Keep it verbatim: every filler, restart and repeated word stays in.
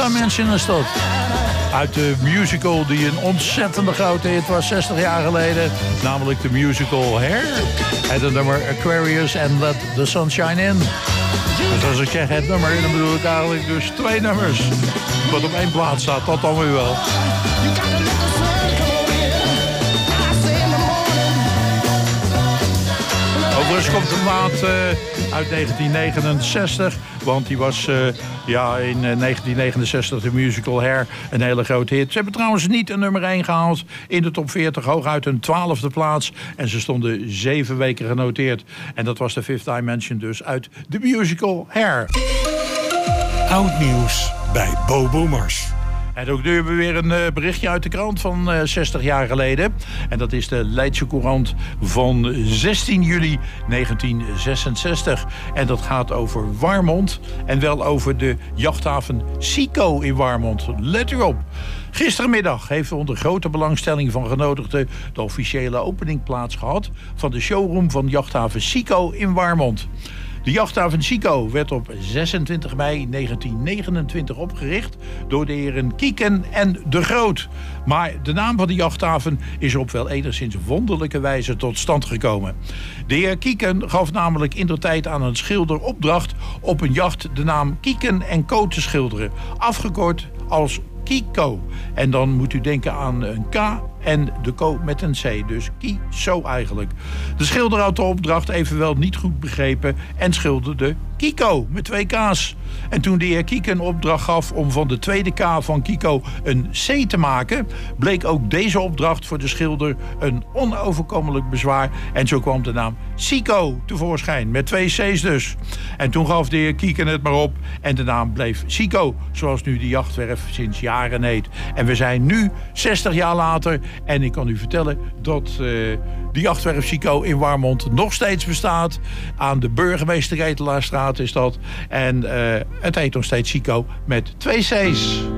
Time Mansion is dat. Uit de musical die een ontzettende grote hit was zestig jaar geleden. Namelijk de musical Hair. En het nummer Aquarius en Let the Sunshine In. Dus als ik zeg het nummer, dan bedoel ik eigenlijk dus twee nummers. Wat op één plaats staat, dat dan weer wel. Overigens komt de maat uh, uit negentien negenenzestig. Want die was uh, ja, in uh, negentien negenenzestig de musical Hair een hele grote hit. Ze hebben trouwens niet een nummer één gehaald in de top veertig. Hooguit een twaalfde plaats. En ze stonden zeven weken genoteerd. En dat was de Fifth Dimension dus uit de musical Hair. Oud nieuws bij Bobo Mars. En ook nu hebben we weer een uh, berichtje uit de krant van uh, zestig jaar geleden. En dat is de Leidse Courant van zestien juli negentien zesenzestig. En dat gaat over Warmond en wel over de jachthaven Sico in Warmond. Let u op. Gisterenmiddag heeft onder grote belangstelling van genodigden de officiële opening plaats gehad van de showroom van jachthaven Sico in Warmond. De jachthaven Sico werd op zesentwintig mei negentien negenentwintig opgericht door de heren Kieken en de Groot. Maar de naam van de jachthaven is op wel enigszins wonderlijke wijze tot stand gekomen. De heer Kieken gaf namelijk indertijd aan een schilder opdracht op een jacht de naam Kieken en Co te schilderen, afgekort als Kiko. En dan moet u denken aan een K en de Co met een C. Dus Kiso eigenlijk. De schilder had de opdracht evenwel niet goed begrepen en schilderde Kiko met twee K's. En toen de heer Kieken opdracht gaf om van de tweede K van Kiko een C te maken, bleek ook deze opdracht voor de schilder een onoverkomelijk bezwaar. En zo kwam de naam Sico tevoorschijn, met twee C's dus. En toen gaf de heer Kieken het maar op en de naam bleef Sico, zoals nu de jachtwerf sinds jaren heet. En we zijn nu zestig jaar later en ik kan u vertellen dat uh, de jachtwerf Sico in Warmond nog steeds bestaat. Aan de burgemeester Ketelaarstraat is dat. En uh, het heet nog steeds Sico met twee C's.